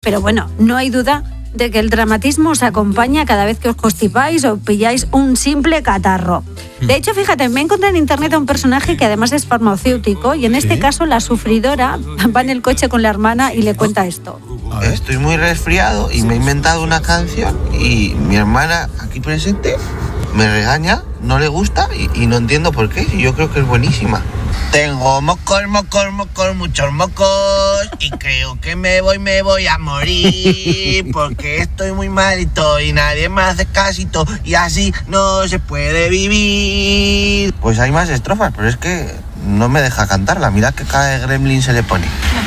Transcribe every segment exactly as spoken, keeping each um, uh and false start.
Pero bueno, no hay duda de que el dramatismo os acompaña cada vez que os constipáis o pilláis un simple catarro. De hecho, fíjate, me encontré en internet a un personaje que además es farmacéutico y en este ¿Sí? caso la sufridora va en el coche con la hermana y le cuenta esto. Estoy muy resfriado y me he inventado una canción y mi hermana aquí presente me regaña, no le gusta y, y no entiendo por qué, y yo creo que es buenísima. Tengo mocos, mocos, mocos, muchos mocos y creo que me voy, me voy a morir porque estoy muy malito y nadie me hace casito y así no se puede vivir. Pues hay más estrofas, pero es que no me deja cantarla, mira que cada gremlin se le pone.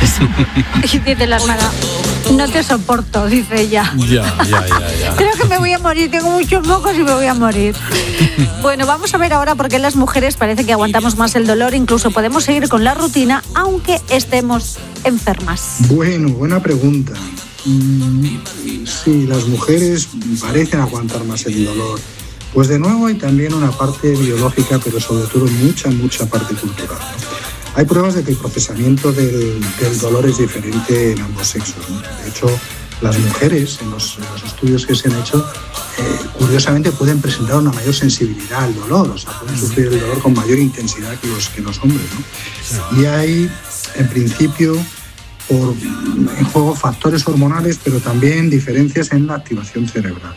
Y dice la hermana, no te soporto, dice ella. Ya, ya, ya, ya. Creo que me voy a morir, tengo muchos mocos y me voy a morir. Bueno, vamos a ver ahora por qué las mujeres parece que aguantamos más el dolor, incluso podemos seguir con la rutina aunque estemos enfermas. Bueno, buena pregunta. Mm, sí, las mujeres parecen aguantar más el dolor. Pues de nuevo hay también una parte biológica, pero sobre todo mucha, mucha parte cultural, ¿no? Hay pruebas de que el procesamiento del, del dolor es diferente en ambos sexos, ¿no? De hecho, las mujeres, en los, en los estudios que se han hecho, eh, curiosamente pueden presentar una mayor sensibilidad al dolor, o sea, pueden sufrir el dolor con mayor intensidad que los, que los hombres, ¿no? Y hay, en principio, por, en juego factores hormonales, pero también diferencias en la activación cerebral.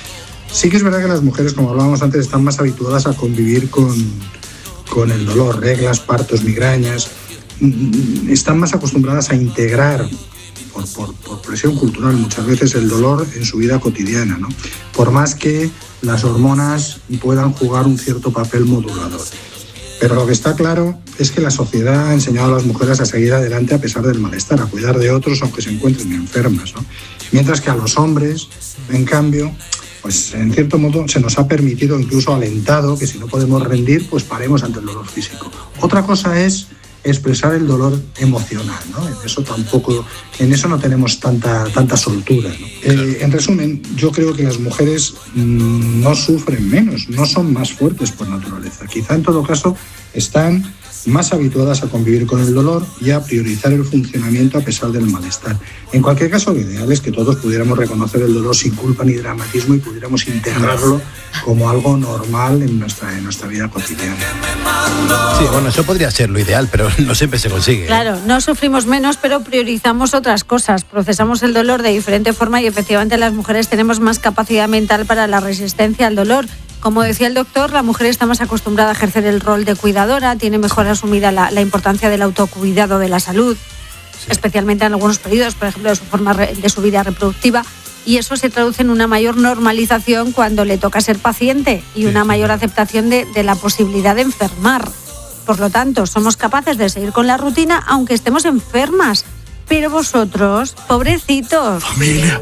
Sí que es verdad que las mujeres, como hablábamos antes, están más habituadas a convivir con, con el dolor, reglas, partos, migrañas. Están más acostumbradas a integrar, por, por, por presión cultural muchas veces, el dolor en su vida cotidiana, ¿no? Por más que las hormonas puedan jugar un cierto papel modulador. Pero lo que está claro es que la sociedad ha enseñado a las mujeres a seguir adelante a pesar del malestar, a cuidar de otros aunque se encuentren enfermas, ¿no? Mientras que a los hombres, en cambio, pues en cierto modo se nos ha permitido, incluso alentado, que si no podemos rendir, pues paremos ante el dolor físico. Otra cosa es expresar el dolor emocional, ¿no? En eso tampoco, en eso no tenemos tanta, tanta soltura, ¿no? Eh, en resumen, yo creo que las mujeres mmm, no sufren menos, no son más fuertes por naturaleza. Quizá en todo caso están más habituadas a convivir con el dolor y a priorizar el funcionamiento a pesar del malestar. En cualquier caso, lo ideal es que todos pudiéramos reconocer el dolor sin culpa ni dramatismo y pudiéramos integrarlo como algo normal en nuestra, en nuestra vida cotidiana. Sí, bueno, eso podría ser lo ideal, pero no siempre se consigue. Claro, no sufrimos menos, pero priorizamos otras cosas. Procesamos el dolor de diferente forma y efectivamente las mujeres tenemos más capacidad mental para la resistencia al dolor. Como decía el doctor, la mujer está más acostumbrada a ejercer el rol de cuidadora, tiene mejor asumida la, la importancia del autocuidado de la salud, sí. especialmente en algunos periodos, por ejemplo, de su forma re, de su vida reproductiva, y eso se traduce en una mayor normalización cuando le toca ser paciente y una sí, mayor sí. aceptación de, de la posibilidad de enfermar. Por lo tanto, somos capaces de seguir con la rutina aunque estemos enfermas. Pero vosotros, pobrecitos. Familia,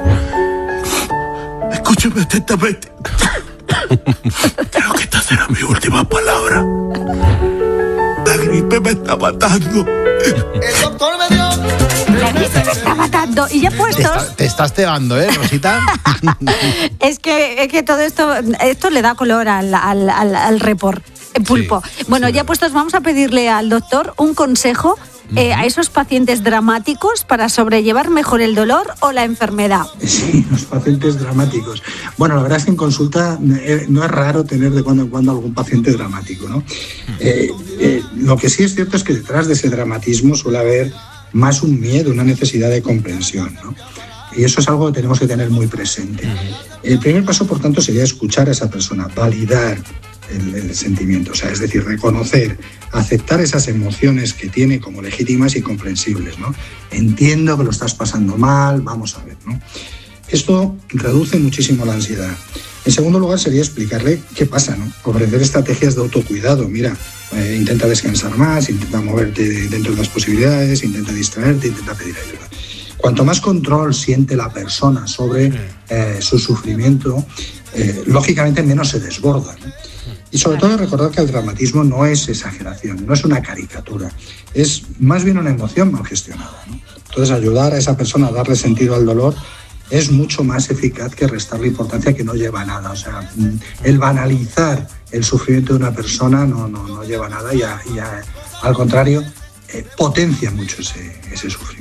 escúchame atentamente. Creo que esta será mi última palabra. La gripe me está matando. El doctor me dio. La gripe me está matando. Y ya puestos. Te, está, te estás cebando, ¿eh, Rosita? es, que, es que todo esto, esto le da color al, al, al, al report. Pulpo. Sí, bueno, sí, ya puestos, vamos a pedirle al doctor un consejo eh, uh-huh. a esos pacientes dramáticos para sobrellevar mejor el dolor o la enfermedad. Sí, los pacientes dramáticos. Bueno, la verdad es que en consulta eh, no es raro tener de cuando en cuando algún paciente dramático, ¿no? Eh, eh, lo que sí es cierto es que detrás de ese dramatismo suele haber más un miedo, una necesidad de comprensión, ¿no? Y eso es algo que tenemos que tener muy presente. Uh-huh. El primer paso, por tanto, sería escuchar a esa persona, validar El, el sentimiento, o sea, es decir, reconocer, aceptar esas emociones que tiene como legítimas y comprensibles, ¿no? Entiendo que lo estás pasando mal, vamos a ver, ¿no? Esto reduce muchísimo la ansiedad. En segundo lugar, sería explicarle qué pasa, ¿no? Ofrecer estrategias de autocuidado. Mira, eh, intenta descansar más, intenta moverte dentro de las posibilidades, intenta distraerte, intenta pedir ayuda. Cuanto más control siente la persona sobre eh, su sufrimiento, eh, lógicamente menos se desborda, ¿no? Y sobre todo recordar que el dramatismo no es exageración, no es una caricatura, es más bien una emoción mal gestionada, ¿no? Entonces ayudar a esa persona a darle sentido al dolor es mucho más eficaz que restarle importancia que no lleva a nada. O sea, el banalizar el sufrimiento de una persona no, no, no lleva a nada y, a, y a, al contrario eh, potencia mucho ese, ese sufrimiento.